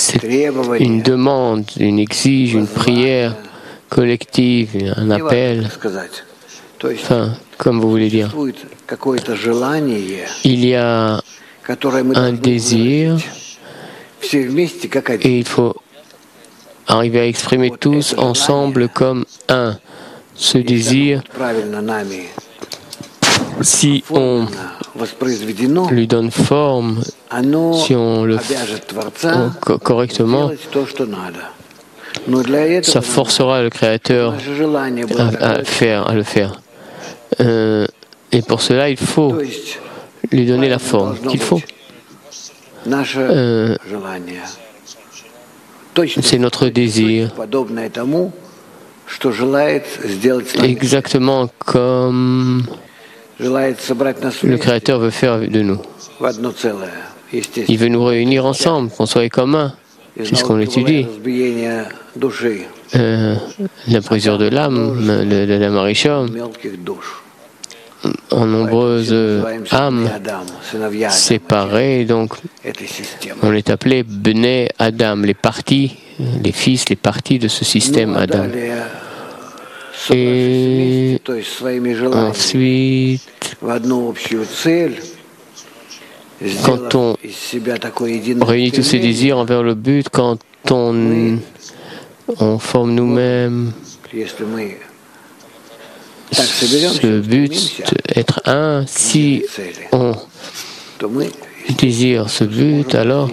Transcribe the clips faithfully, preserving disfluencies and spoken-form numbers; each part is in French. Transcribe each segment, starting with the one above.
c'est une demande, une exige, une prière collective, un appel. Enfin, comme vous voulez dire. Il y a un désir et il faut arriver à exprimer tous ensemble comme un. Ce désir, si on lui donne forme, si on le fait correctement, ça forcera le Créateur à, à, faire, à le faire. Euh, et pour cela, il faut lui donner la forme qu'il faut. Euh, c'est notre désir, exactement comme le Créateur veut faire de nous. Il veut nous réunir ensemble, qu'on soit communs. C'est ce qu'on étudie. Euh, la brisure de l'âme, de, de l'âme Arishon, en nombreuses âmes séparées, donc on est appelé Bnei Adam, les parties, les fils, les parties de ce système Adam. Et ensuite, quand on réunit tous ces désirs envers le but, quand on, on forme nous-mêmes ce but, être un, si on désire ce but, alors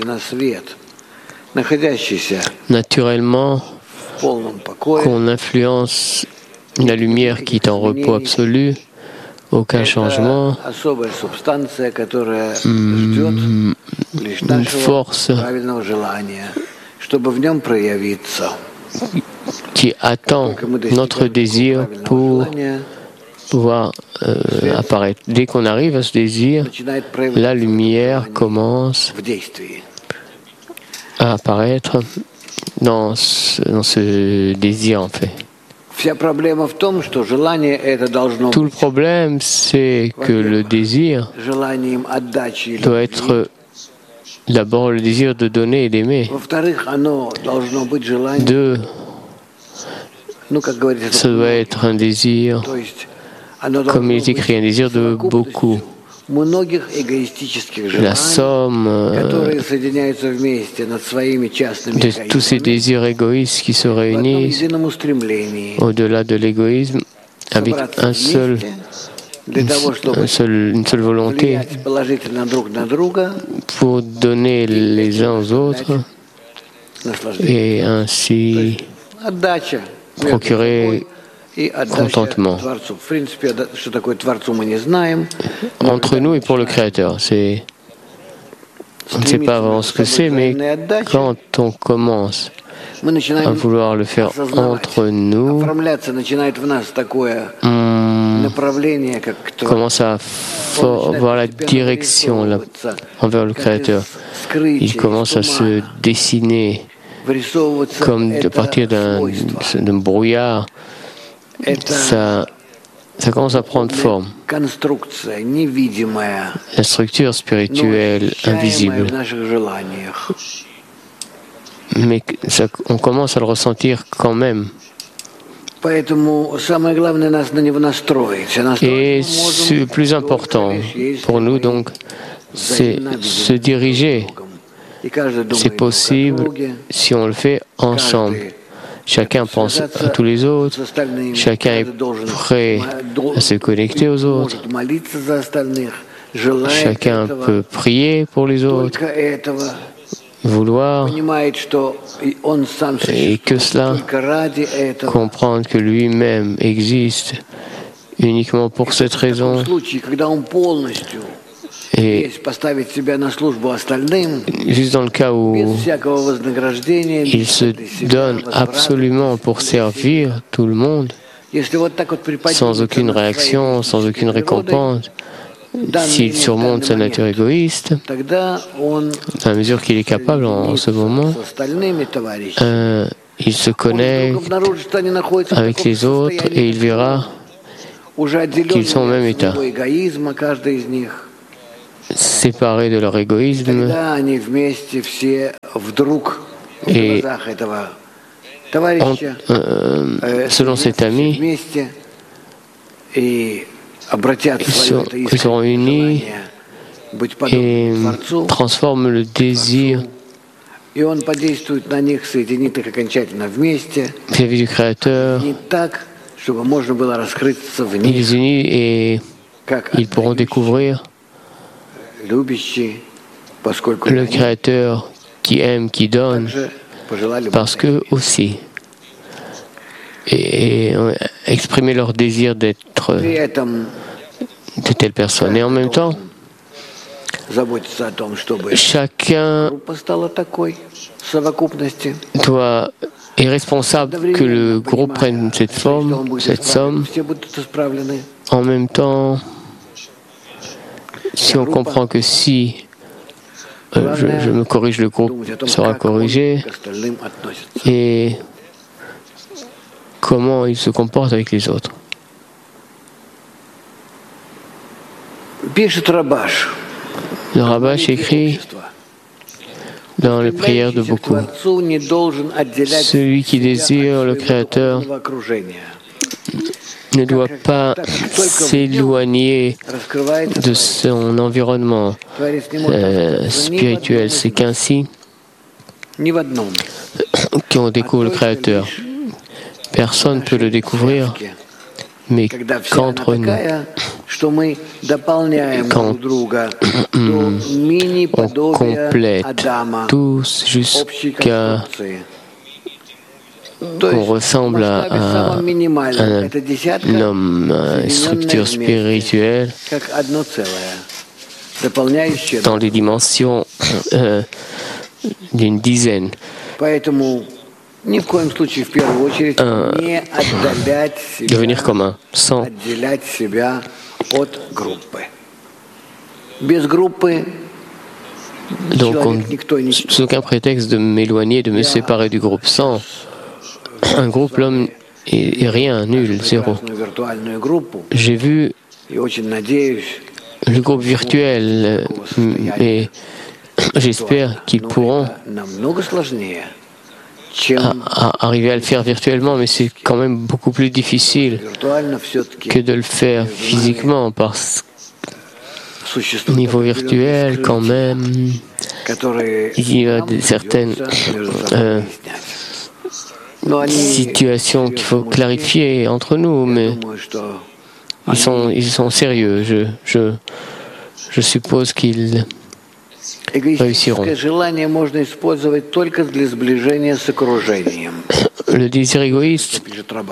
naturellement qu'on influence la lumière qui est en repos absolu, aucun changement, mmh, une force qui attend notre désir pour pouvoir euh, apparaître. Dès qu'on arrive à ce désir, la lumière commence à apparaître dans ce, dans ce désir en fait. Tout le problème, c'est que le désir doit être d'abord le désir de donner et d'aimer. Deux, ça doit être un désir, comme il est écrit, un désir de beaucoup. La somme euh, de tous ces désirs égoïstes qui se réunissent au-delà de l'égoïsme avec un seul, une, un seul, une seule volonté pour donner les uns aux autres et ainsi procurer contentement entre nous et pour le Créateur. C'est, on ne sait pas vraiment ce que c'est, mais quand on commence à vouloir le faire entre nous, on commence à for- voir la direction là, envers le Créateur. Il commence à se dessiner comme de partir d'un, d'un brouillard. Ça, ça commence à prendre forme. La structure spirituelle invisible. Mais ça, on commence à le ressentir quand même. Et le plus important pour nous, donc, c'est se diriger. C'est possible si on le fait ensemble. Chacun pense à tous les autres, chacun est prêt à se connecter aux autres, chacun peut prier pour les autres, vouloir, et que cela, comprendre que lui-même existe uniquement pour cette raison. Et juste dans le cas où il se donne absolument pour servir tout le monde, sans aucune réaction, sans aucune récompense, s'il surmonte sa nature égoïste, à mesure qu'il est capable en ce moment, euh, il se connecte avec les autres et il verra qu'ils sont au même état. séparés de leur égoïsme et en, euh, selon cet ami, ils, sont, ils seront unis et transforment le désir vis-à-vis du Créateur. Il les unit et ils pourront découvrir le Créateur qui aime, qui donne, parce qu'eux aussi, et, et exprimer leur désir d'être de telle personne. Et en même temps, chacun doit, est responsable que le groupe prenne cette forme, cette somme. En même temps, si on comprend que si euh, je, je me corrige, le groupe sera corrigé, et comment il se comporte avec les autres. Le Rabash écrit dans les prières de beaucoup: celui qui désire le Créateur ne doit pas s'éloigner de son environnement euh, spirituel. C'est qu'ainsi qu'on découvre le Créateur. Personne ne peut le découvrir, mais qu'entre nous, quand on complète tous jusqu'à on ressemble à, à un homme, à une structure spirituelle dans les dimensions euh, d'une dizaine. Un, devenir commun, sans donc on, sous aucun prétexte de m'éloigner, de me séparer du groupe. Sans un groupe, l'homme est, est rien, nul, zéro. J'ai vu le groupe virtuel, mais j'espère qu'ils pourront à, à arriver à le faire virtuellement, mais c'est quand même beaucoup plus difficile que de le faire physiquement, parce qu'au niveau virtuel, quand même, il y a des, certaines euh, situations qu'il faut clarifier entre nous, mais ils sont, ils sont sérieux. Je, je, je suppose qu'ils réussiront. Le désir égoïste,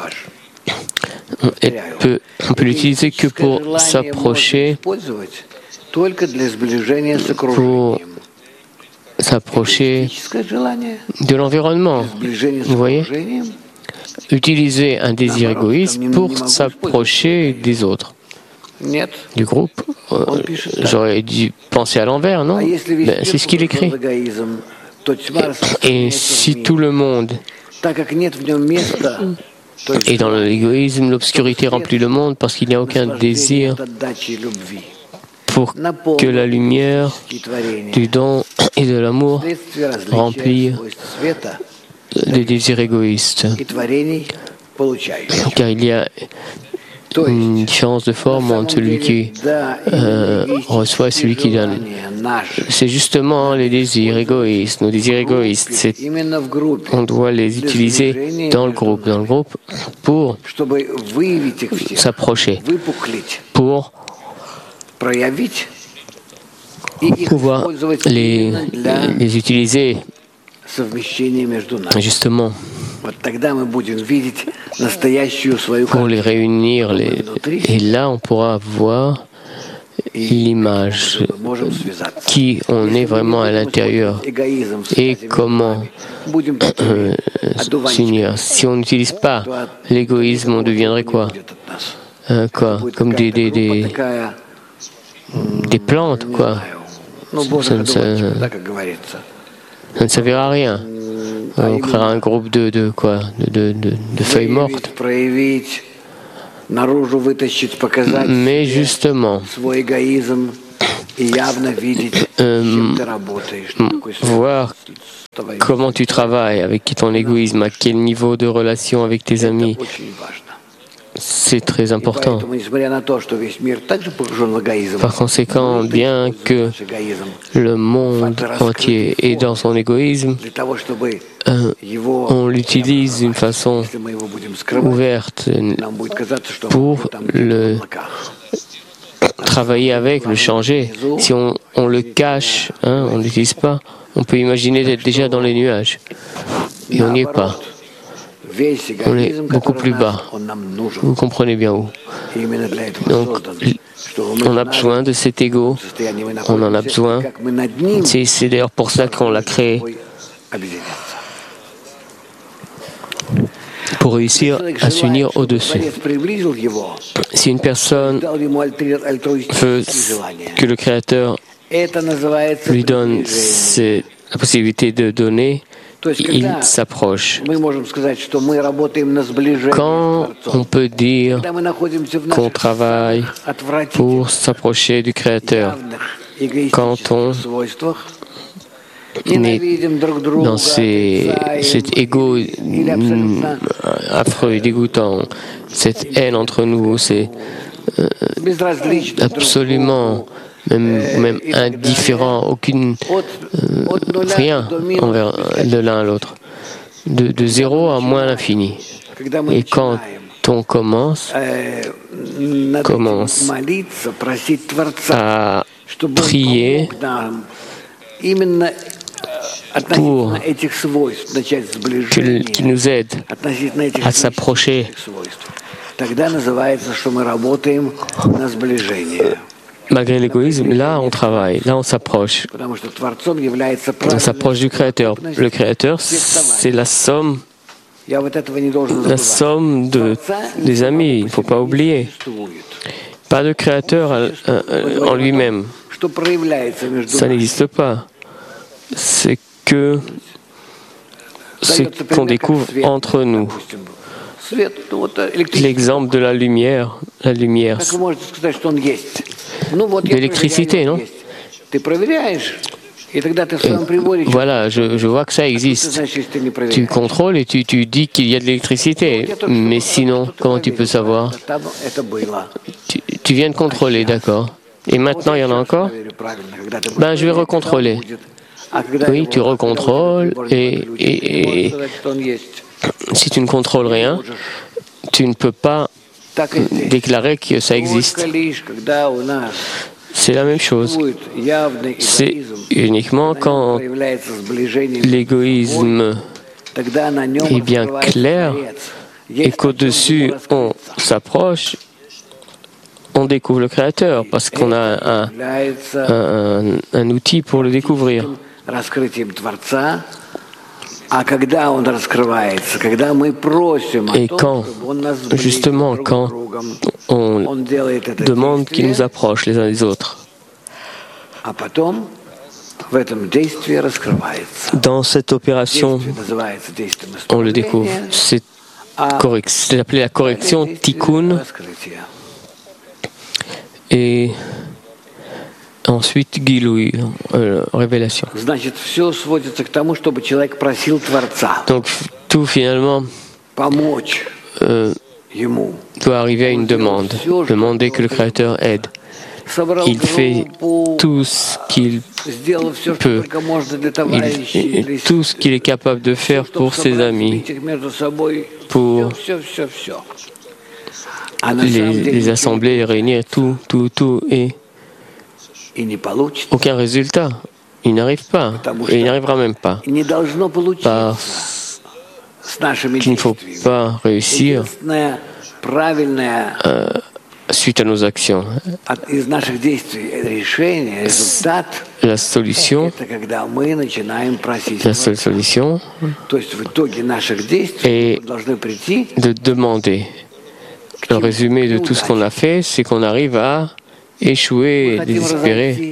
peut, on peut l'utiliser que pour s'approcher, pour s'approcher de l'environnement. Vous voyez? Utiliser un désir égoïste pour s'approcher des autres. Du groupe, euh, j'aurais dû penser à l'envers, non? Ben, c'est ce qu'il écrit. Et, et si tout le monde est dans l'égoïsme, l'obscurité remplit le monde parce qu'il n'y a aucun désir pour que la lumière du don et de l'amour remplisse les désirs égoïstes. Car il y a une différence de forme entre celui qui euh, reçoit et celui qui donne. C'est justement les désirs égoïstes, nos désirs égoïstes. C'est, on doit les utiliser dans le groupe, dans le groupe pour s'approcher, pour pouvoir les, les utiliser justement pour les réunir, les, et là on pourra voir l'image, qui on est vraiment à l'intérieur et comment euh, s'unir. Si on n'utilise pas l'égoïsme, on deviendrait quoi, euh, quoi Comme des, des, des, des plantes, quoi. Ça ne, ça, ça ne servira à rien. On créera un groupe de, de quoi de, de, de feuilles mortes. Mais justement, euh, voir comment tu travailles, avec ton égoïsme, à quel niveau de relation avec tes amis. C'est très important. Par conséquent, bien que le monde entier est dans son égoïsme, euh, on l'utilise d'une façon ouverte pour le travailler avec, le changer. Si on, on le cache, hein, on ne l'utilise pas, on peut imaginer d'être déjà dans les nuages. Et on n'y est pas. On est beaucoup plus bas. Vous comprenez bien où. Donc, on a besoin de cet ego. On en a besoin. C'est, c'est d'ailleurs pour ça qu'on l'a créé. Pour réussir à s'unir au-dessus. Si une personne veut que le Créateur lui donne c'est la possibilité de donner, il s'approche. Quand on peut dire qu'on travaille pour s'approcher du Créateur, quand on est dans ces, cet égo affreux et dégoûtant, cette haine entre nous, c'est euh, absolument même, même indifférent, aucune euh, rien envers de l'un à l'autre, de, de zéro à moins l'infini. Et quand on commence, commence à prier pour qu'il, qu'il nous aide à s'approcher, malgré l'égoïsme, là on travaille, là on s'approche. On s'approche du Créateur. Le Créateur, c'est la somme, la somme de, des amis, il ne faut pas oublier. Pas de Créateur en lui-même. Ça n'existe pas. C'est que ce qu'on découvre entre nous. L'exemple de la lumière, la lumière, l'électricité, non? Et voilà, je, je vois que ça existe. Tu contrôles et tu, tu dis qu'il y a de l'électricité. Mais sinon, comment tu peux savoir? Tu, tu viens de contrôler, d'accord. Et maintenant, il y en a encore? Ben, je vais recontrôler. Oui, tu recontrôles et, et, et si tu ne contrôles rien, tu ne peux pas déclarer que ça existe. C'est la même chose. C'est uniquement quand l'égoïsme est bien clair et qu'au-dessus on s'approche, on découvre le Créateur parce qu'on a un, un, un outil pour le découvrir. Et quand, justement, quand on demande qu'il nous approche les uns des autres, dans cette opération, on le découvre. C'est, correct, c'est appelé la correction tikkun. Et ensuite, Gilui, euh, révélation. Donc, tout finalement euh, doit arriver à une demande. Demander que le Créateur aide. Il fait tout ce qu'il peut, il, tout ce qu'il est capable de faire pour ses amis, pour les, les assemblées, les réunir, tout, tout, tout, et aucun résultat. Il n'arrive pas, et il n'arrivera même pas. Parce qu'il ne faut pas réussir euh, suite à nos actions. La solution, la seule solution est de demander. Le résumé de tout ce qu'on a fait, c'est qu'on arrive à échouer, désespérer.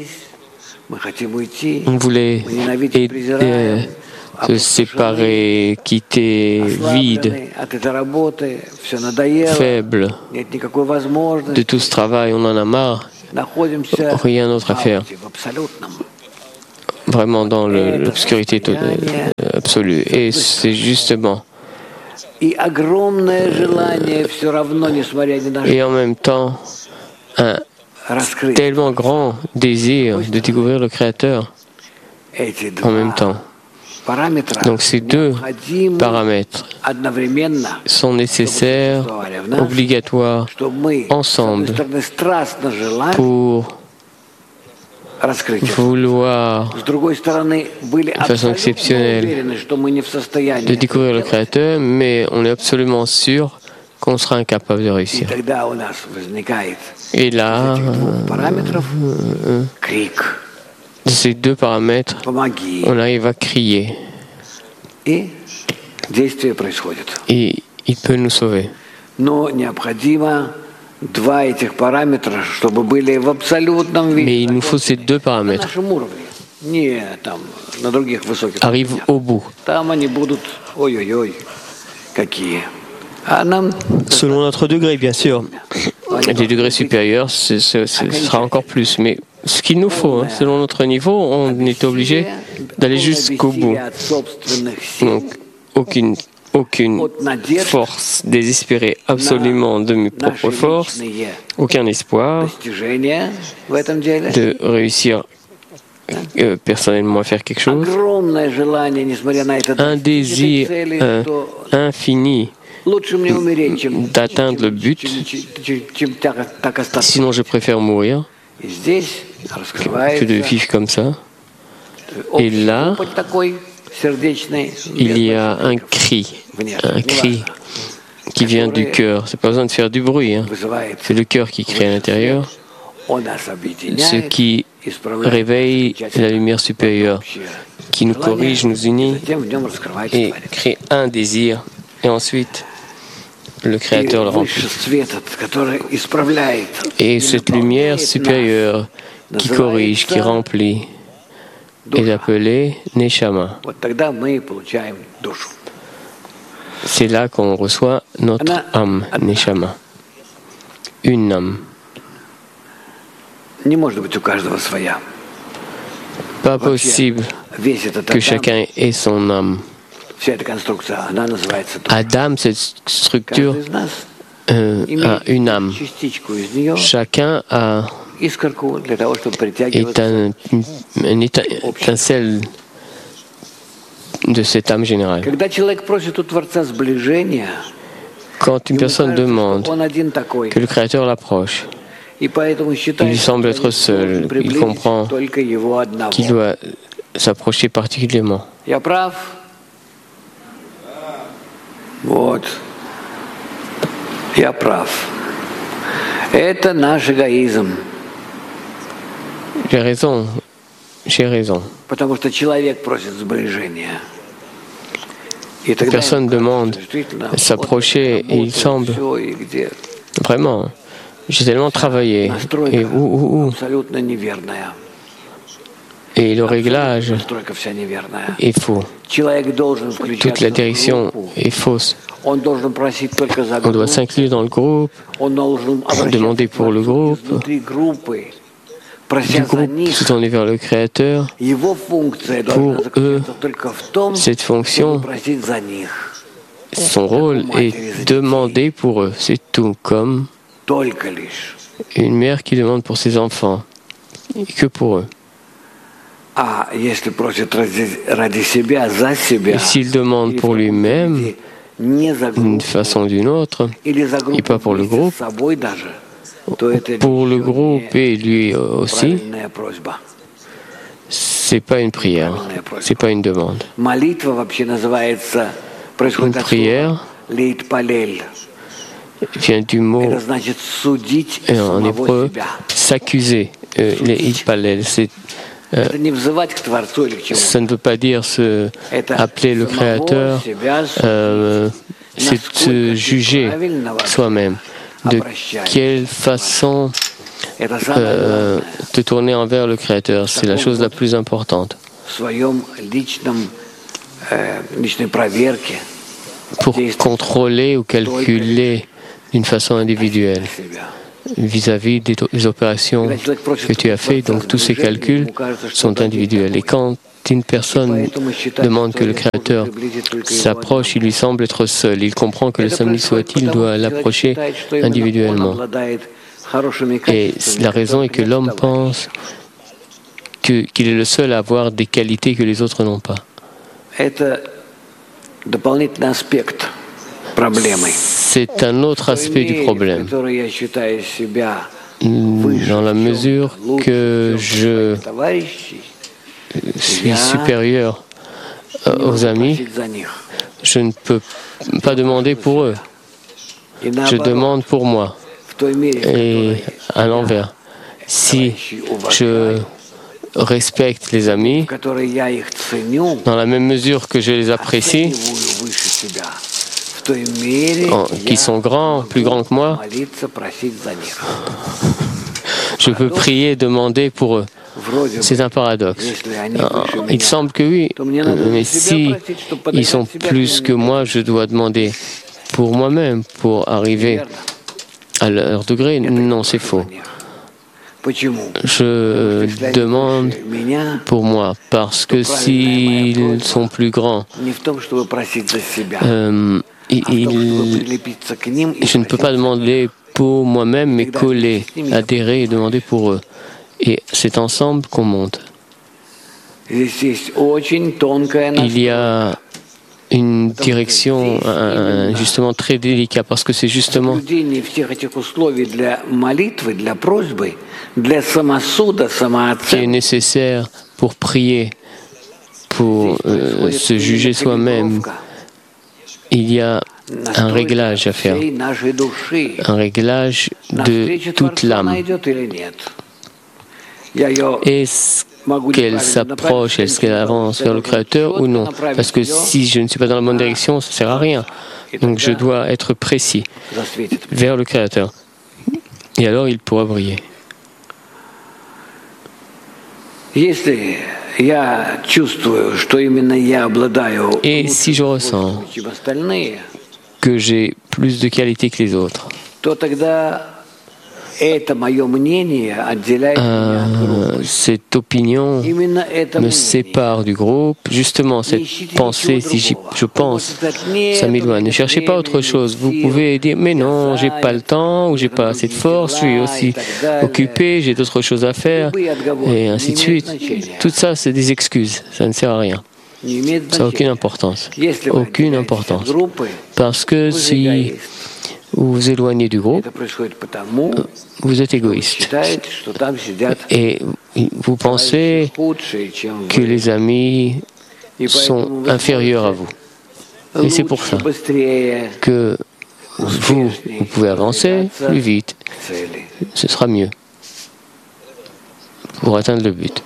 On voulait euh, se séparer, quitter, vide, faible de tout ce travail, on en a marre. rien d'autre à faire. Vraiment dans le, l'obscurité absolue. Et c'est justement. Et en même temps, un tellement grand désir de découvrir le Créateur en même temps. Donc ces deux paramètres sont nécessaires, obligatoires, ensemble, pour vouloir, de façon exceptionnelle, de découvrir le Créateur, mais on est absolument sûr qu'on sera incapable de réussir. Et là, euh, de ces deux paramètres, on arrive à crier. Et il peut nous sauver. Mais il nous faut ces deux paramètres. Arrive au bout. Selon notre degré, bien sûr. Des degrés supérieurs, ce sera encore plus. Mais ce qu'il nous faut, hein, selon notre niveau, on est obligé d'aller jusqu'au bout. Donc, aucune, aucune force désespérée absolument de mes propres forces, aucun espoir de réussir euh, personnellement à faire quelque chose. Un désir euh, infini d'atteindre le but, sinon je préfère mourir que de vivre comme ça. Et là, il y a un cri, un cri qui vient du cœur. C'est pas besoin de faire du bruit, hein. C'est le cœur qui crie à l'intérieur, ce qui réveille la lumière supérieure, qui nous corrige, nous unit et crée un désir. Et ensuite, le Créateur le remplit. Et cette lumière supérieure qui corrige, qui remplit, est appelée Neshama. C'est là qu'on reçoit notre âme, Neshama. Une âme. Pas possible que chacun ait son âme. Adam, cette structure, euh, a une âme. Chacun a est un, une étincelle de cette âme générale. Quand une personne demande que le Créateur l'approche, il semble être seul. Il comprend qu'il doit s'approcher particulièrement. Вот. Я прав. Это наш эгоизм. J'ai raison. J'ai raison. Потому что человек просит сближения. Personne demande de s'approcher et il semble vraiment. J'ai tellement travaillé. Et où, où, où. Et le réglage est faux. Toute la direction est fausse. On doit s'inclure dans le groupe, demander pour le groupe, du groupe se tourner vers le Créateur. Pour eux, cette fonction, son rôle est demander pour eux. C'est tout, comme une mère qui demande pour ses enfants, et que pour eux. Et s'il demande pour lui-même, d'une façon ou d'une autre, et pas pour le groupe, pour le groupe et lui aussi, c'est pas une prière, c'est pas une demande. Une prière vient du mot en hébreu s'accuser, euh, les hitpalel, c'est Euh, ça ne veut pas dire se appeler le Créateur, euh, c'est se juger soi-même. De quelle façon euh, te tourner envers le Créateur, c'est la chose la plus importante. Pour contrôler ou calculer d'une façon individuelle vis-à-vis des, des opérations que tu as faites. Donc tous ces calculs sont individuels. Et quand une personne demande que le Créateur s'approche, il lui semble être seul. Il comprend que le samedi soit-il doit l'approcher individuellement. Et la raison est que l'homme pense que, qu'il est le seul à avoir des qualités que les autres n'ont pas. C'est un autre aspect du problème. Dans la mesure que je suis supérieur aux amis, je ne peux pas demander pour eux. Je demande pour moi. Et à l'envers. Si je respecte les amis, dans la même mesure que je les apprécie, qui sont grands, plus grands que moi, je peux prier, demander pour eux. C'est un paradoxe. Il semble que oui, mais si ils sont plus que moi, je dois demander pour moi-même, pour arriver à leur degré. Non, c'est faux. Je demande pour moi, parce que s'ils sont plus grands, euh, il, il, je ne peux pas demander pour moi-même, mais coller, adhérer et demander pour eux. Et c'est ensemble qu'on monte. Il y a une direction un, justement très délicate, parce que c'est justement qui est nécessaire pour prier, pour euh, se juger soi-même. Il y a un réglage à faire, un réglage de toute l'âme. Est-ce qu'elle s'approche, est-ce qu'elle avance vers le Créateur ou non? Parce que si je ne suis pas dans la bonne direction, ça ne sert à rien. Donc je dois être précis vers le Créateur. Et alors il pourra briller. Et si je ressens que j'ai plus de qualités que les autres, Euh, cette opinion me sépare du groupe. Justement, cette pensée, si je pense, ça m'éloigne. Ne cherchez pas autre chose. Vous pouvez dire, mais non, j'ai pas le temps, ou j'ai pas assez de force, je suis aussi occupé, j'ai d'autres choses à faire, et ainsi de suite. Tout ça, c'est des excuses. Ça ne sert à rien. Ça n'a aucune importance. Aucune importance. Parce que si vous vous éloignez du groupe, vous êtes égoïste. Et vous pensez que les amis sont inférieurs à vous. Et c'est pour ça que vous, vous pouvez avancer plus vite. Ce sera mieux pour atteindre le but.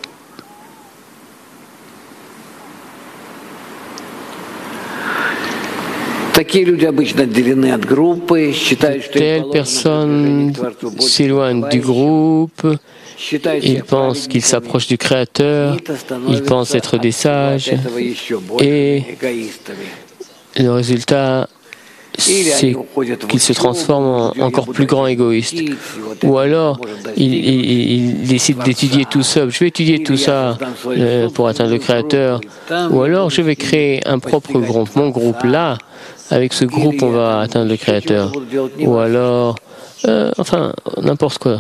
Telle personne s'éloigne du groupe, ils pensent qu'ils s'approchent du Créateur, ils pensent être des sages, et le résultat, c'est qu'ils se transforment en encore plus grands égoïstes. Ou alors, ils, ils, ils décident d'étudier tout seul. Je vais étudier tout ça euh, pour atteindre le Créateur. Ou alors, je vais créer un propre groupe. Mon groupe, là, avec ce groupe, on va atteindre le Créateur. Ou alors, euh, enfin, n'importe quoi.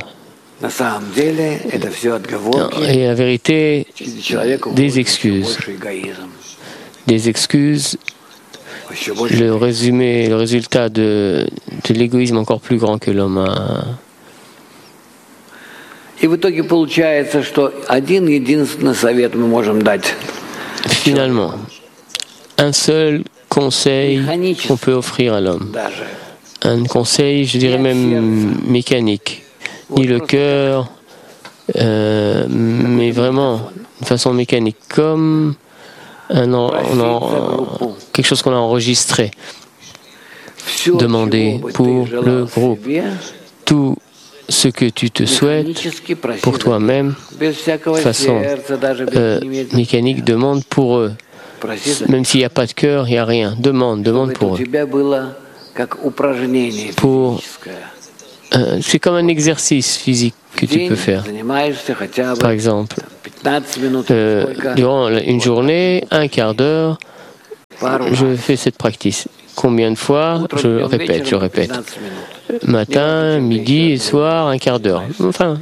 Et la vérité, des excuses. Des excuses. Le résumé, le résultat de, de l'égoïsme encore plus grand que l'homme a. Finalement, un seul conseil qu'on peut offrir à l'homme. Un conseil, je dirais même mécanique. Ni le cœur, euh, mais vraiment, de façon mécanique, comme un, on en, quelque chose qu'on a enregistré. Demander pour le groupe tout ce que tu te souhaites pour toi-même, de façon euh, mécanique, demande pour eux. Même s'il n'y a pas de cœur, il n'y a rien. Demande, demande pour eux. Pour euh, c'est comme un exercice physique que tu peux faire. Par exemple, euh, durant une journée, un quart d'heure, je fais cette pratique. Combien de fois je répète, je répète. Matin, midi et soir, un quart d'heure. Enfin,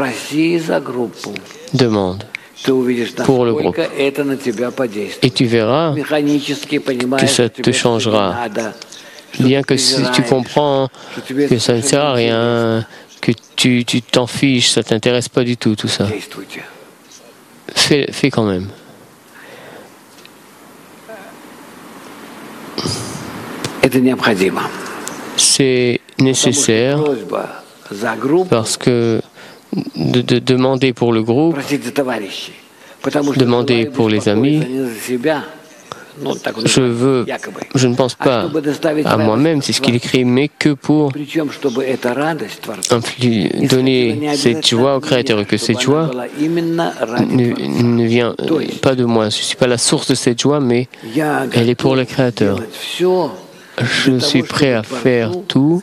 demande pour le groupe. Et tu verras que ça te changera. Bien que si tu comprends que ça ne sert à rien, que tu tu t'en fiches, ça ne t'intéresse pas du tout, tout ça. Fais, fais quand même. C'est nécessaire parce que de, de demander pour le groupe, demander pour les amis, je veux, je ne pense pas à moi-même, c'est ce qu'il écrit, mais que pour donner cette joie au Créateur, et que cette joie ne, ne vient pas de moi. Je ne suis pas la source de cette joie, mais elle est pour le Créateur. Je suis prêt à faire tout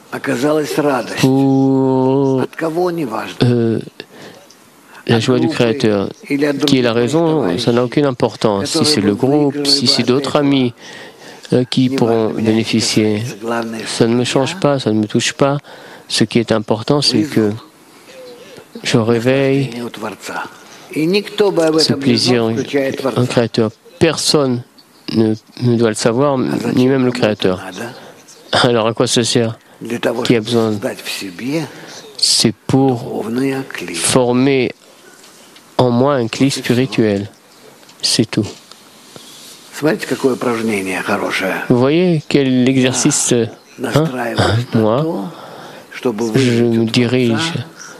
pour euh, la joie du Créateur. Qui est la raison, ça n'a aucune importance. Si c'est le groupe, si c'est d'autres amis euh, qui pourront bénéficier, ça ne me change pas, ça ne me touche pas. Ce qui est important, c'est que je réveille ce plaisir en Créateur. Personne ne, ne doit le savoir, ni même le Créateur. Alors à quoi ça sert? Qui a besoin? C'est pour former en moi un cli spirituel. C'est tout. Vous voyez quel exercice, hein? Moi, je me dirige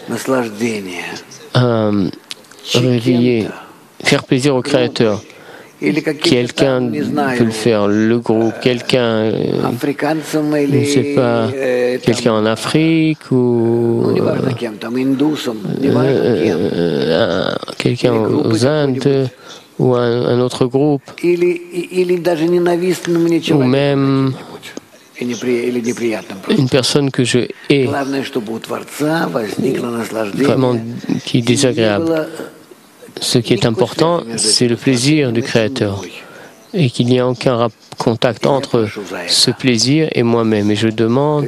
à réveiller, faire plaisir au Créateur. Quelqu'un peut le faire, le groupe, quelqu'un, euh, je ne sais pas, quelqu'un en Afrique ou euh, euh, quelqu'un aux Indes ou un, un autre groupe, ou même une personne que je hais, vraiment qui est désagréable. Ce qui est important, c'est le plaisir du Créateur et qu'il n'y a aucun contact entre ce plaisir et moi-même. Et je demande,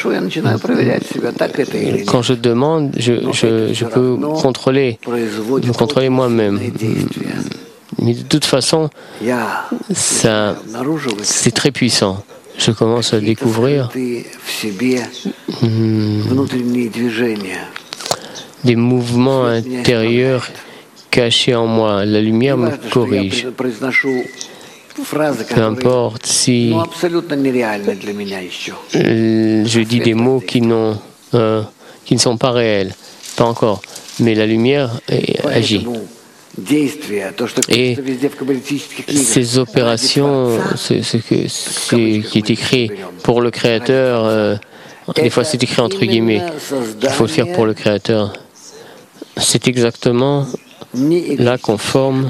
quand je demande, je, je, je peux contrôler, me contrôler moi-même. Mais de toute façon, ça, c'est très puissant. Je commence à découvrir hmm, des mouvements intérieurs cachés en moi. La lumière me corrige. Peu importe si je dis des mots qui, n'ont, euh, qui ne sont pas réels, pas encore, mais la lumière agit. Et ces opérations, ce, ce, que, ce qui est écrit pour le Créateur, euh, des fois c'est écrit entre guillemets, il faut le faire pour le Créateur. C'est exactement là qu'on forme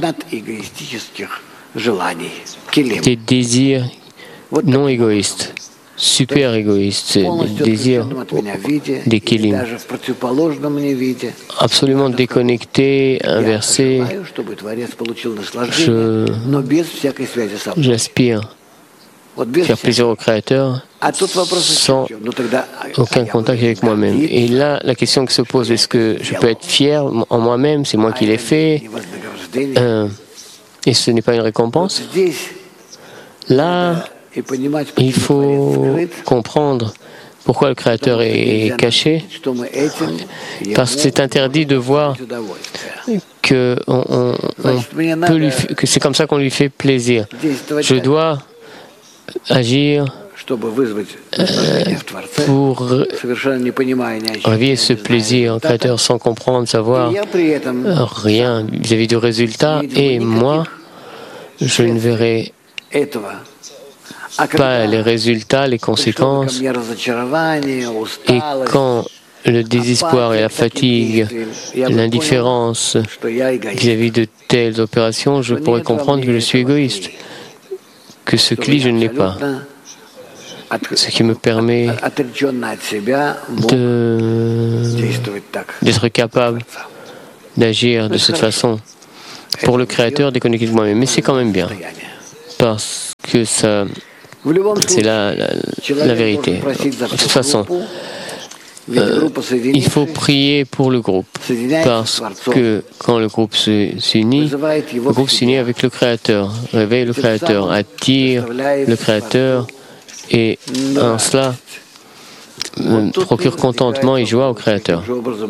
des désirs non égoïstes, super égoïstes, des désirs des kélim, absolument déconnectés, inversés. Je, j'aspire faire plaisir au Créateur sans aucun contact avec moi-même. Et là, la question qui se pose, est-ce que je peux être fier en moi-même, c'est moi qui l'ai fait, euh, et ce n'est pas une récompense? Là, il faut comprendre pourquoi le Créateur est caché, parce que c'est interdit de voir que, on, on, on peut lui, que c'est comme ça qu'on lui fait plaisir. Je dois agir euh, pour réveiller ce plaisir au Créateur sans comprendre, savoir rien vis-à-vis du résultat, et moi, je ne verrai pas les résultats, les conséquences. Et quand le désespoir et la fatigue, l'indifférence vis-à-vis de telles opérations, je pourrais comprendre que je suis égoïste, que ce cli, je ne l'ai pas. ce qui me permet d'être capable d'agir de cette façon pour le Créateur déconnecté de moi-même. Mais c'est quand même bien, parce que ça, c'est la, la, la vérité. De toute façon, euh, il faut prier pour le groupe, parce que quand le groupe s'unit, le groupe s'unit avec le Créateur, réveille le Créateur, attire le Créateur, et en cela euh, procure contentement et joie au Créateur.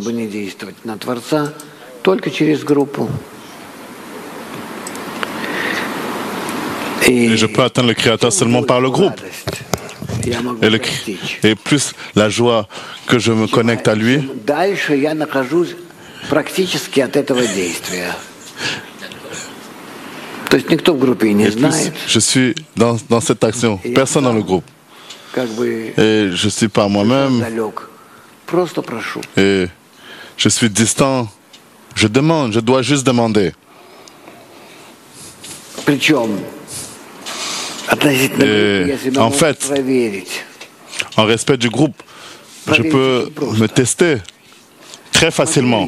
Et je peux atteindre le Créateur seulement par le groupe. Et, le, et plus la joie que je me connecte à lui, et plus je suis dans, dans cette action, personne dans le groupe. Et je suis par moi-même, et je suis distant, je demande, je dois juste demander. Et en fait, en respect du groupe, je peux me tester très facilement.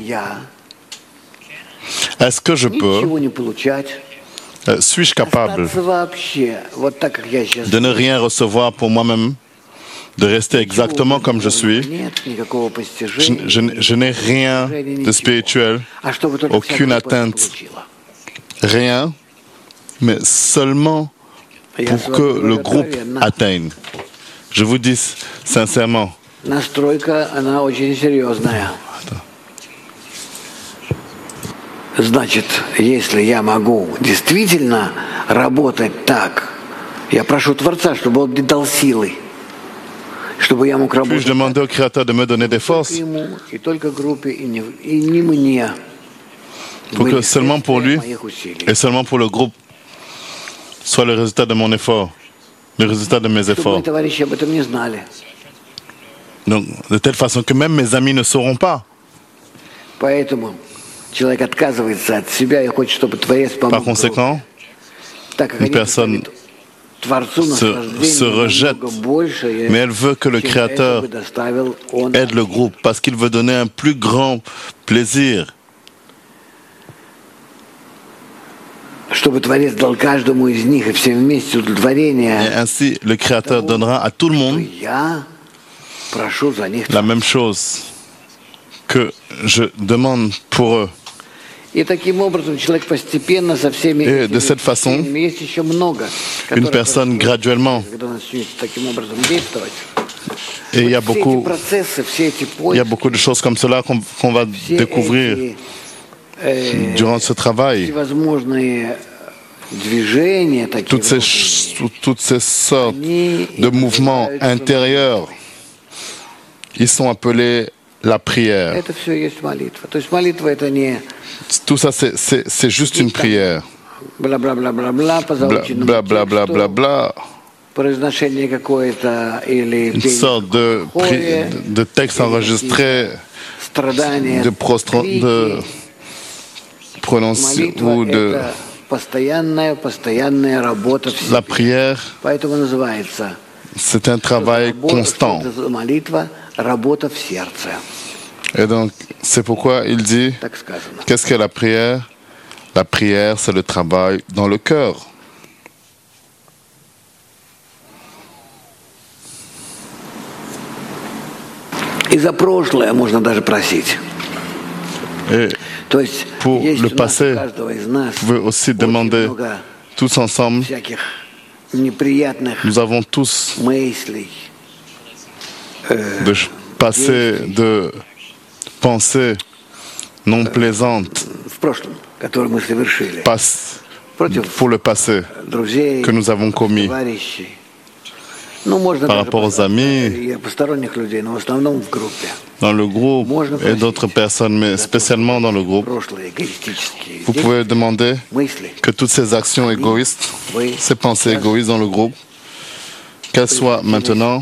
Est-ce que je peux, euh, suis-je capable de ne rien recevoir pour moi-même, de rester exactement comme je suis? Je, je, je n'ai rien de spirituel, aucune atteinte, rien, mais seulement pour que le groupe atteigne. Je vous dis sincèrement. Значит, если я могу действительно работать так, я прошу Творца, чтобы Он мне дал силы, чтобы я мог работать. Puis-je demander au Créateur de me donner des forces pour que seulement pour lui et seulement pour le groupe soit le résultat de mon effort, le résultat de mes efforts. Donc, de telle façon que même mes amis ne sauront pas. Par conséquent, une personne se, se rejette, mais elle veut que le Créateur aide le groupe parce qu'il veut donner un plus grand plaisir. Et ainsi, le Créateur donnera à tout le monde la même chose que je demande pour eux. Et de cette façon, une personne graduellement, et il y a beaucoup, il y a beaucoup de choses comme cela qu'on qu'on va découvrir durant ce travail. Toutes ces, toutes ces sortes de mouvements intérieurs, ils sont appelés la prière. Tout ça, c'est juste une prière. Bla bla bla bla bla, bla, bla, bla, bla. Une sorte de, de texte enregistré, de, de prononcer ou de la prière. C'est un travail constant. Et donc, c'est pourquoi il dit, qu'est-ce qu'est la prière? La prière, c'est le travail dans le cœur. Et pour le passé, vous pouvez aussi demander tous ensemble. Nous avons tous de passer de pensées non plaisantes pour le passé que nous avons commis par rapport aux amis, dans le groupe et d'autres personnes, mais spécialement dans le groupe. Vous pouvez demander que toutes ces actions égoïstes, ces pensées égoïstes dans le groupe, qu'elles soient maintenant,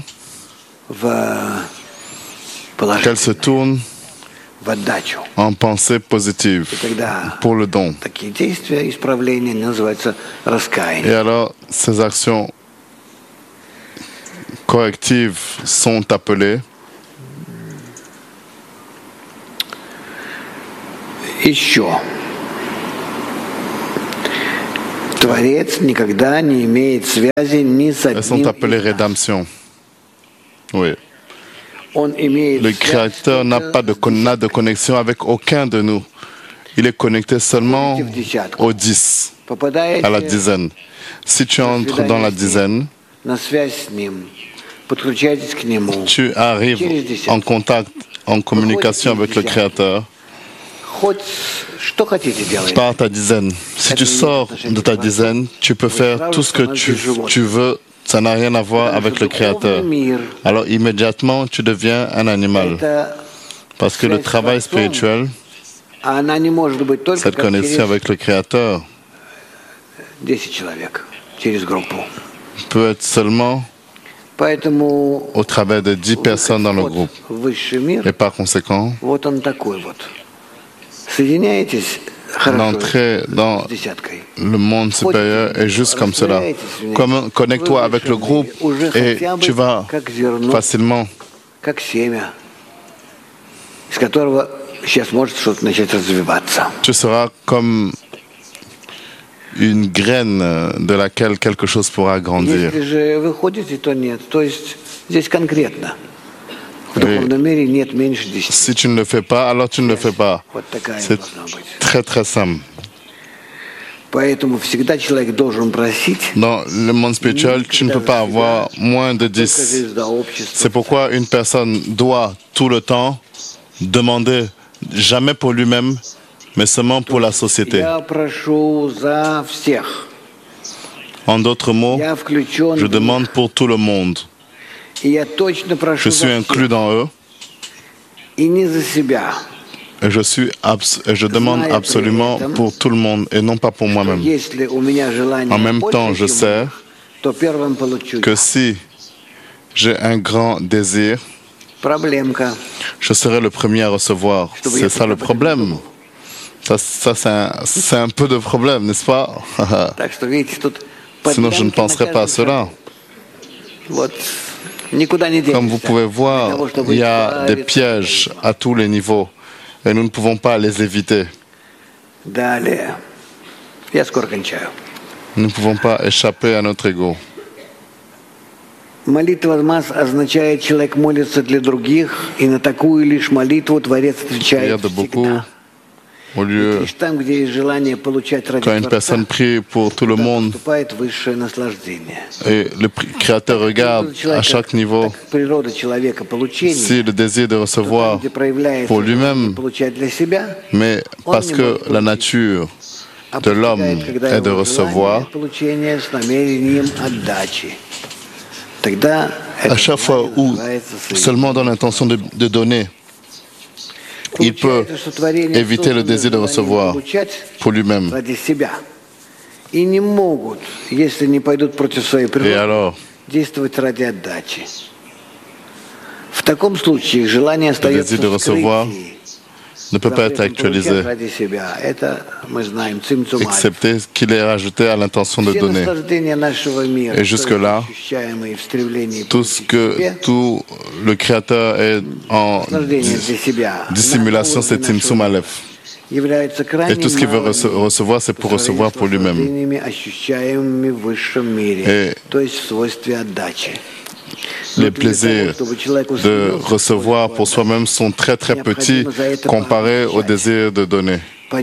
qu'elles se tournent en pensée positive pour le don. Et alors, ces actions correctives sont appelées. Еще. Творец никогда не имеет связи ни с одним. Elles sont appelées rédemption. Oui. Le Créateur n'a pas de, n'a de connexion avec aucun de nous. Il est connecté seulement aux dix, à la dizaine. Si tu entres dans la dizaine, tu arrives en contact, en communication avec le Créateur par ta dizaine. Si tu sors de ta dizaine, tu peux faire tout ce que tu, tu veux. Ça n'a rien à voir avec le Créateur. Alors immédiatement, tu deviens un animal. Parce que le travail spirituel, cette connexion avec le Créateur, peut être seulement au travers de dix personnes dans le groupe. Et par conséquent, l'entrée dans le monde supérieur est juste comme cela. Comme, connecte-toi avec le groupe et tu vas facilement tu seras comme une graine de laquelle quelque chose pourra grandir. Et si tu ne le fais pas, alors tu ne le fais pas. C'est très très simple. Dans le monde spirituel, tu ne peux pas avoir moins de dix. C'est pourquoi une personne doit tout le temps demander, jamais pour lui-même, mais seulement pour la société. En d'autres mots, je demande pour tout le monde. Je suis inclus dans eux. Et je, suis et je demande absolument pour tout le monde et non pas pour moi-même. En même temps, je sais que si j'ai un grand désir, je serai le premier à recevoir. C'est ça le problème. Ça, ça c'est un, un peu de problème, n'est-ce pas? Sinon, je ne penserais pas à cela. Comme vous pouvez voir, il y a des pièges à tous les niveaux et nous ne pouvons pas les éviter. Nous ne pouvons pas échapper à notre ego. Молитва масс означает, человек молится для других, и на такую лишь молитву Творец отвечает всегда. Au lieu, quand une personne prie pour tout le monde, et le Créateur regarde à chaque niveau si le désir de recevoir pour lui-même, mais parce que la nature de l'homme est de recevoir, à chaque fois où seulement dans l'intention de, de donner, il peut éviter le désir de recevoir pour lui-même. Et alors, le désir de recevoir ne peut pas être actualisé, excepté qu'il est rajouté à l'intention de donner. Et jusque-là, tout ce que tout le Créateur est en dissimulation, c'est Tzimtzum Aleph. Et tout ce qu'il veut rece recevoir, c'est pour recevoir pour lui-même. Et les plaisirs de recevoir pour soi-même sont très très petits comparés au désir de donner.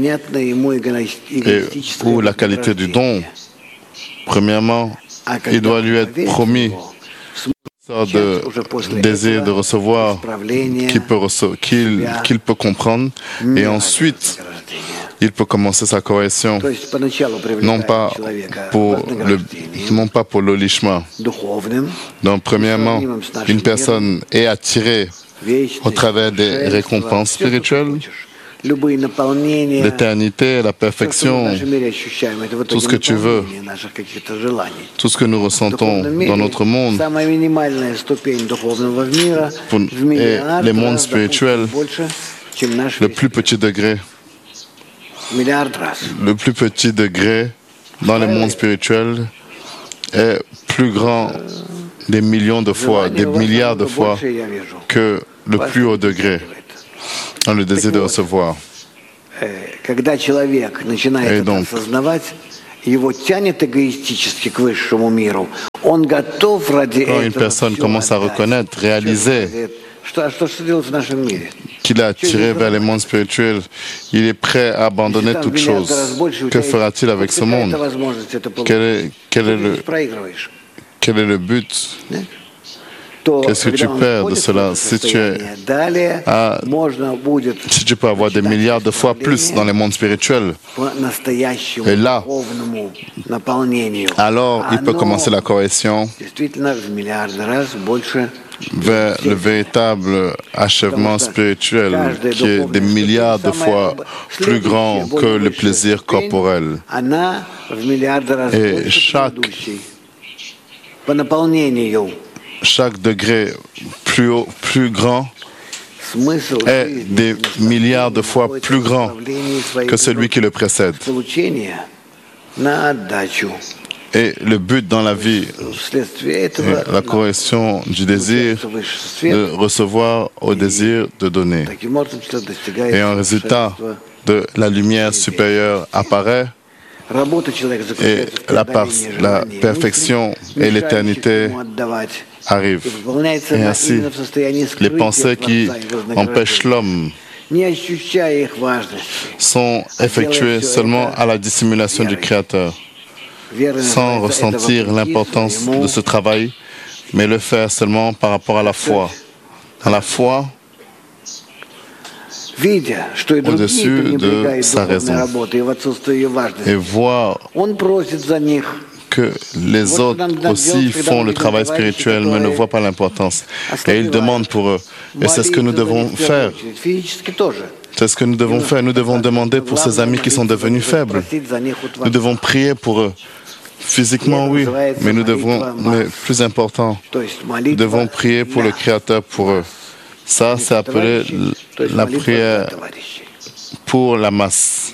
Et pour la qualité du don, premièrement, il doit lui être promis une sorte de désir de recevoir qu'il peut, qu'il, qu'il peut comprendre, et ensuite il peut commencer sa correction, non pas pour le, non pas pour le lishma. Donc, premièrement, une personne est attirée au travers des récompenses spirituelles, l'éternité, la perfection, tout ce que tu veux, tout ce que nous ressentons dans notre monde, pour, et les mondes spirituels, le plus petit degré. Le plus petit degré dans les mondes spirituels est plus grand des millions de fois, des milliards de fois que le plus haut degré, dans le désir de recevoir. Et donc, quand une personne commence à reconnaître, réaliser qu'il est attiré vers les mondes spirituels, il est prêt à abandonner toute chose. Que fera-t-il avec ce monde? Quel est, quel est le, quel est le but? Qu'est-ce que tu perds de cela? Si tu, es à, si tu peux avoir des milliards de fois plus dans les mondes spirituels, et là, alors il peut commencer la correction vers le véritable achèvement spirituel qui est des milliards de fois plus grand que le plaisir corporel. Et chaque Chaque degré plus haut, plus grand est des milliards de fois plus grand que celui qui le précède. Et le but dans la vie est la correction du désir de recevoir au désir de donner. Et un résultat de la lumière supérieure apparaît. Et la, la perfection et l'éternité arrivent. Et ainsi, les pensées qui empêchent l'homme sont effectuées seulement à la dissimulation du Créateur, sans ressentir l'importance de ce travail, mais le faire seulement par rapport à la foi. À la foi, au-dessus de sa raison, et voir que les autres aussi font le travail spirituel mais ne voient pas l'importance. Et ils demandent pour eux. Et c'est ce que nous devons faire. C'est ce que nous devons faire. Nous devons demander pour ces amis qui sont devenus faibles. Nous devons prier pour eux. Physiquement, oui, mais nous devons, mais plus important, nous devons prier pour le Créateur pour eux. Ça, c'est appelé la prière pour la masse.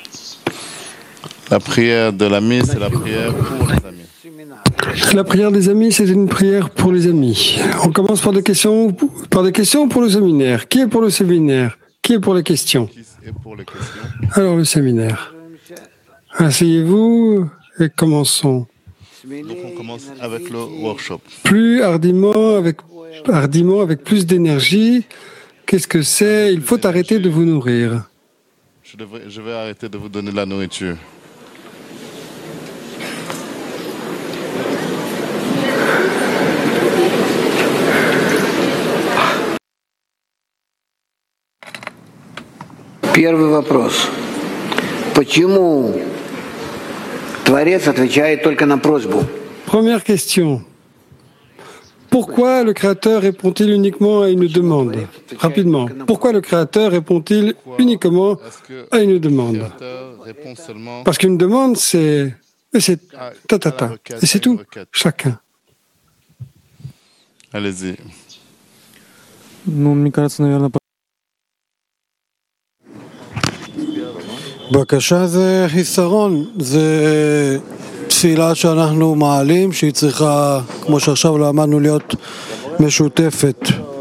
La prière de l'ami, c'est la prière pour les amis. La prière des amis, c'est une prière pour les amis. On commence par des questions, par des questions pour le séminaire. Qui est pour le séminaire? Qui est pour les questions? Alors, le séminaire. Asseyez-vous et commençons. Donc, on commence avec le workshop. Plus hardiment, avec hardiment, avec plus d'énergie. Qu'est-ce que c'est? Il faut arrêter de vous nourrir. Je, devrais, je vais arrêter de vous donner de la nourriture. Первый вопрос. Почему Творец отвечает только на просьбу? Première question. Pourquoi le Créateur répond-il uniquement à une demande? Rapidement. Pourquoi le Créateur répond-il uniquement à une demande? Parce qu'une demande, c'est... c'est ta ta ta. Et c'est tout. Chacun. Allez-y. בקשה זה חיסרון, זה תפילה שאנחנו מעלים, שהיא צריכה, כמו שעכשיו למדנו, להיות משותפת.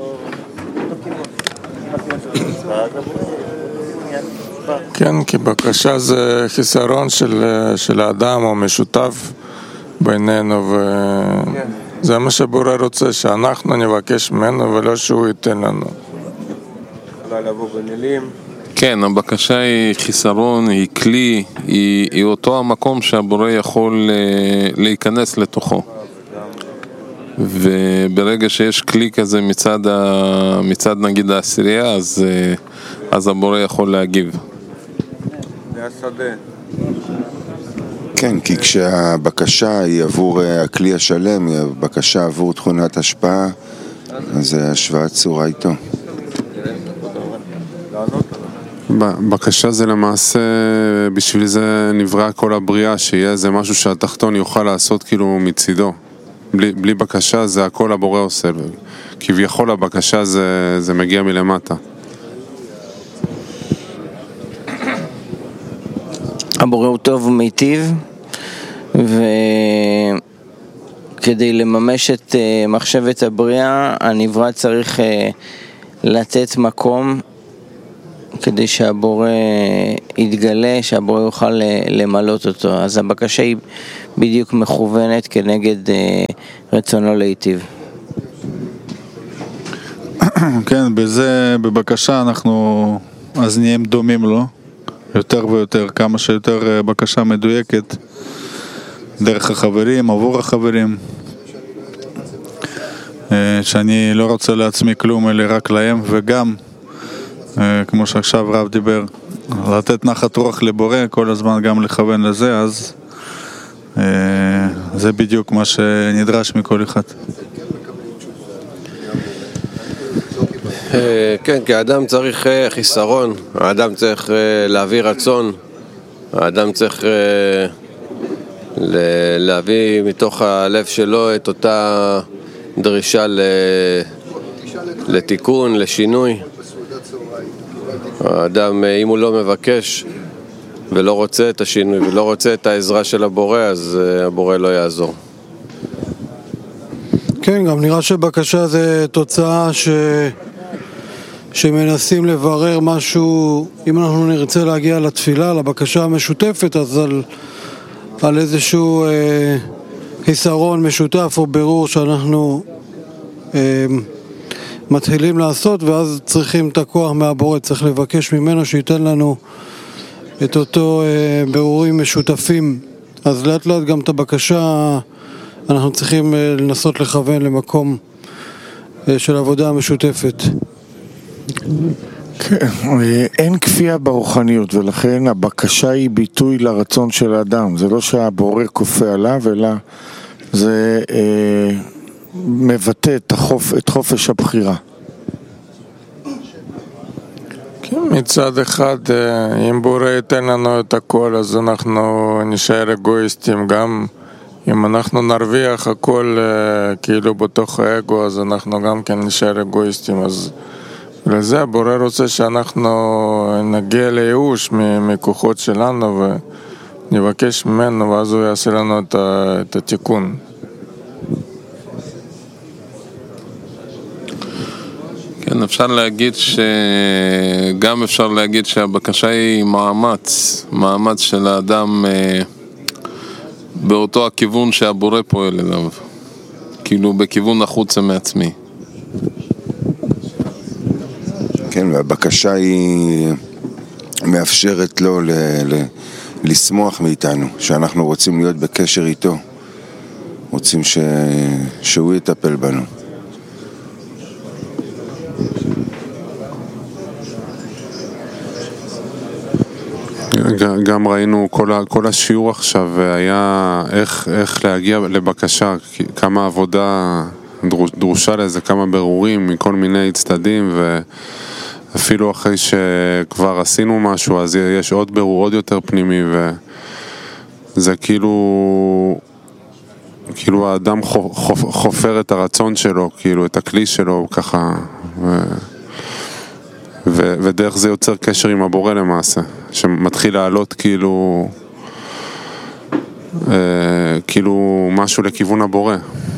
כן, כי בקשה זה חיסרון של, של האדם או משותף בינינו, וזה מה שבורא רוצה, שאנחנו נבקש ממנו ולא שהוא ייתן לנו. אולי לבוא במילים. כן, הבקשה היא חיסרון, היא כלי, היא, היא אותו המקום שהבורא יכול להיכנס לתוכו. וברגע שיש כלי כזה מצד, ה, מצד נגיד העשירייה, אז, אז הבורא יכול להגיב. כן, כי כשהבקשה היא עבור הכלי השלם, היא הבקשה עבור תכונת השפעה, אז זה השוואת צורה איתו. בקשה זה למעשה, בשביל זה נברא כל הבריאה, שיהיה איזה משהו שהתחתון יוכל לעשות כאילו מצידו. בלי, בלי בקשה זה הכל הבורא עושה. כביכול הבקשה זה, זה מגיע מלמטה. הבורא הוא טוב ומיטיב, כדי לממש את מחשבת הבריאה, הנברא צריך לתת מקום כדי שהבורא יתגלה, שהבורא יוכל למלות אותו. אז הבקשה היא בדיוק מכוונת כנגד רצונו להיטיב. כן, בזה, בבקשה אנחנו אז נהיים דומים לו, יותר ויותר, כמה שיותר בקשה מדויקת, דרך החברים, עבור החברים, שאני לא רוצה לעצמי כלום, אלא רק להם, וגם, כמו שעכשיו רב דיבר, לתת נחת רוח לבורא, כל הזמן גם לכוון לזה, אז זה בדיוק מה שנדרש מכל אחד. כן, כי האדם צריך חיסרון, האדם צריך להביא רצון, האדם צריך להביא מתוך הלב שלו את אותה דרישה לתיקון, לשינוי. האדם, אם הוא לא מבקש ולא רוצה את השינוי ולא רוצה את העזרה של הבורא, אז הבורא לא יעזור. כן, גם נראה שבקשה זה תוצאה ש... שמנסים לברר משהו, אם אנחנו נרצה להגיע לתפילה, לבקשה המשותפת, אז על, על איזשהו אה, חיסרון משותף או ברור שאנחנו אה, מתחילים לעשות, ואז צריכים את הכוח מהבורא, צריך לבקש ממנו שייתן לנו את אותו אה, ברורים משותפים. אז לאט לאט גם את הבקשה אנחנו צריכים אה, לנסות לכוון למקום אה, של עבודה משותפת. כן, אין כפייה ברוחניות, ולכן הבקשה היא ביטוי לרצון של האדם. זה לא שהבורא כופה עליו, אלא זה אה, מבטא את, החופ, את חופש הבחירה. כן, מצד אחד, אם בורא ייתן לנו את הכל, אז אנחנו נשאר אגואיסטים. גם אם אנחנו נרוויח הכל כאילו בתוך האגו, אז אנחנו גם כן נשאר אגואיסטים. אז לזה הבורא רוצה שאנחנו נגיע לייאוש מכוחות שלנו ונבקש ממנו, ואז הוא יעשה לנו את התיקון. כן, אפשר להגיד ש... גם אפשר להגיד שהבקשה היא מאמץ, מאמץ של האדם באותו הכיוון שהבורא פועל אליו, כאילו בכיוון החוצה מעצמי. כן, והבקשה היא מאפשרת לו ל... ל... לשמוח מאיתנו, שאנחנו רוצים להיות בקשר איתו, רוצים ש... שהוא יטפל בנו. גם ראינו כל, כל השיעור עכשיו היה איך, איך להגיע לבקשה, כמה עבודה דרושה לזה, כמה ברורים מכל מיני צדדים, ואפילו אחרי שכבר עשינו משהו אז יש עוד ברור עוד יותר פנימי, וזה כאילו כאילו האדם חופר את הרצון שלו, כאילו את הכלי שלו ככה, ו... ו- ודרך זה יוצר קשר עם הבורא למעשה, שמתחיל לעלות כאילו אה, כאילו משהו לכיוון הבורא.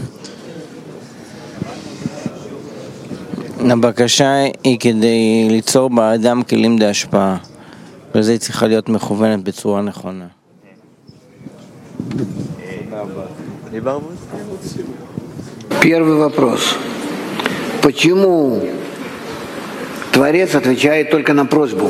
הבקשה היא כדי ליצור באדם כלים להשפעה, וזה צריכה להיות מכוונת בצורה נכונה. Первый вопрос. Почему Творец отвечает только на просьбу?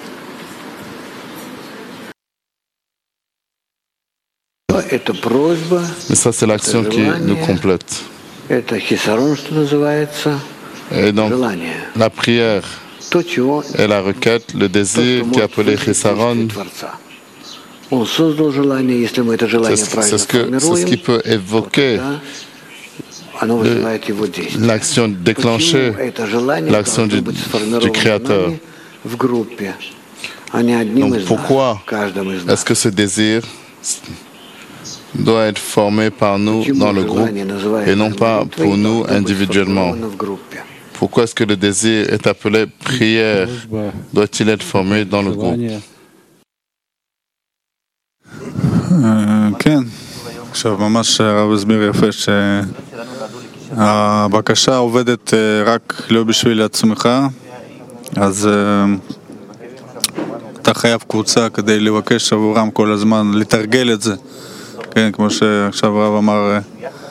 Это просьба. Mais ça, c'est l'action qui nous complète. Это хисарон, что называется. Et donc, la prière et la requête, le désir qui est appelé chisaron, c'est ce, que, c'est ce qui peut évoquer Le, l'action déclenchée, l'action du, du Créateur. Donc pourquoi est-ce que ce désir doit être formé par nous dans le groupe et non pas pour nous individuellement? Pourquoi est-ce que le désir est appelé prière? Doit-il être formé dans le groupe? כן, עכשיו ממש הרב הסביר יפה שהבקשה עובדת רק לא בשביל עצמך, אז אתה חייב קבוצה כדי לבקש עבורם כל הזמן, לתרגל את זה. כן, כמו שעכשיו הרב אמר,